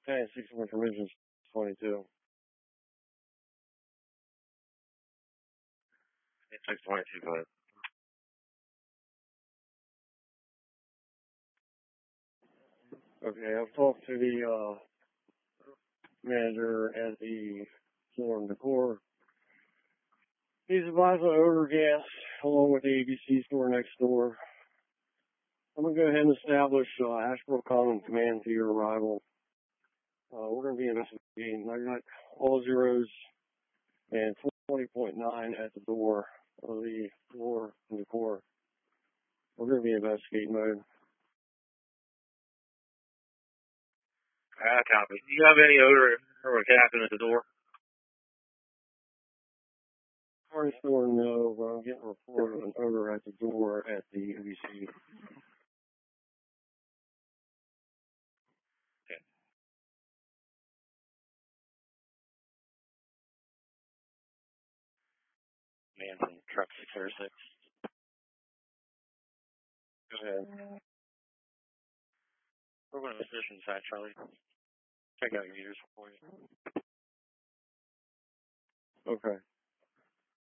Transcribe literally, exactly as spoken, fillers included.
Okay, six more permissions, twenty-two. six twenty-two, go ahead. Okay, I've talked to the uh, manager at the Floor and Decor. He's advised on odor gas along with the A B C store next door. I'm going to go ahead and establish uh, Ashbrook Common command to your arrival. Uh, we're going to be investigating ninety-nine all zeros and twenty point nine at the door of the Floor and Decor. We're going to be investigating mode. I copy. Do you have any odor or tapping at the door? Car store, no, but I'm getting a report of an odor at the door at the A B C. Okay. Man from truck six oh six. Go ahead. We're going to position side, Charlie. Check out your meters for you. Okay.